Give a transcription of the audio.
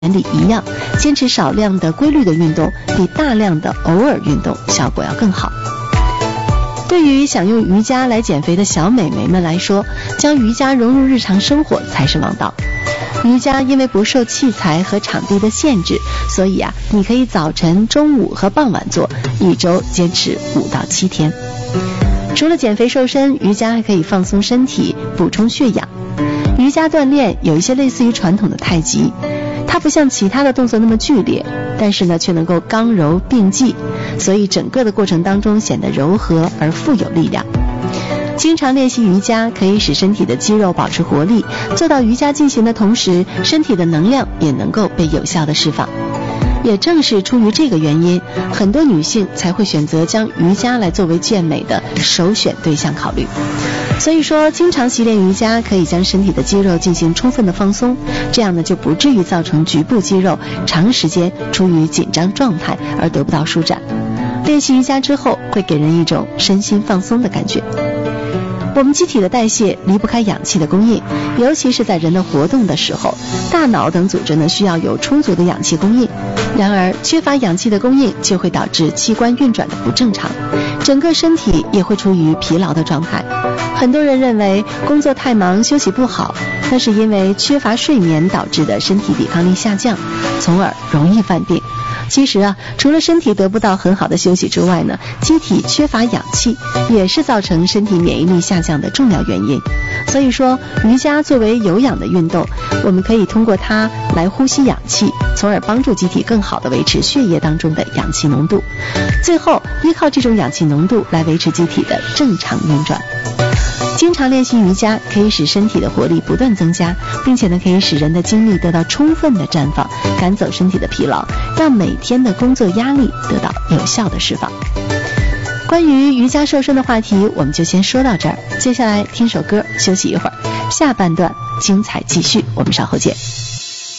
原理一样，坚持少量的规律的运动比大量的偶尔运动效果要更好。对于想用瑜伽来减肥的小美眉们来说，将瑜伽融入日常生活才是王道。瑜伽因为不受器材和场地的限制，所以你可以早晨、中午和傍晚做，一周坚持5到7天。除了减肥瘦身，瑜伽还可以放松身体，补充血氧。瑜伽锻炼有一些类似于传统的太极，它不像其他的动作那么剧烈，但是呢却能够刚柔并济，所以整个的过程当中显得柔和而富有力量。经常练习瑜伽可以使身体的肌肉保持活力，做到瑜伽进行的同时，身体的能量也能够被有效的释放。也正是出于这个原因，很多女性才会选择将瑜伽来作为健美的首选对象考虑。所以说，经常习练瑜伽可以将身体的肌肉进行充分的放松，这样呢就不至于造成局部肌肉长时间处于紧张状态而得不到舒展。练习瑜伽之后，会给人一种身心放松的感觉。我们机体的代谢离不开氧气的供应，尤其是在人的活动的时候，大脑等组织呢需要有充足的氧气供应。然而缺乏氧气的供应就会导致器官运转的不正常，整个身体也会处于疲劳的状态。很多人认为工作太忙休息不好，那是因为缺乏睡眠导致的身体抵抗力下降，从而容易犯病。其实除了身体得不到很好的休息之外呢，机体缺乏氧气也是造成身体免疫力下降的重要原因。所以说，瑜伽作为有氧的运动，我们可以通过它来呼吸氧气，从而帮助机体更好地维持血液当中的氧气浓度，最后依靠这种氧气浓度来维持机体的正常运转。经常练习瑜伽可以使身体的活力不断增加，并且呢可以使人的精力得到充分的绽放，赶走身体的疲劳，让每天的工作压力得到有效的释放。关于瑜伽瘦身的话题我们就先说到这儿，接下来听首歌休息一会儿，下半段精彩继续，我们稍后见。